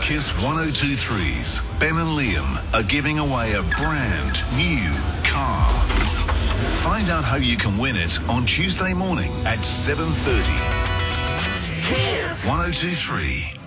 Kiss 102.3's Ben and Liam are giving away a brand new car. Find out how you can win it on Tuesday morning at 7:30. Kiss 102.3.